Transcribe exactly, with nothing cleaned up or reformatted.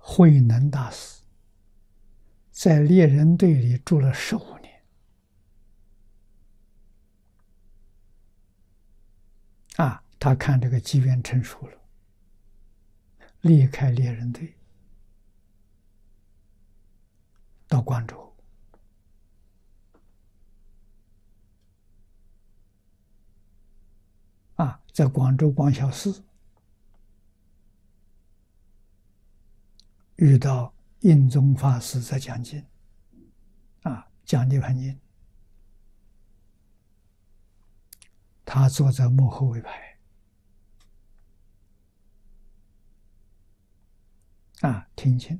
慧能大师在猎人队里住了十五年，啊，他看这个机缘成熟了，离开猎人队，到广州，啊，在广州广孝寺遇到印宗法师在讲经，啊，讲《涅盘经》，他坐在幕后尾排，啊，听经。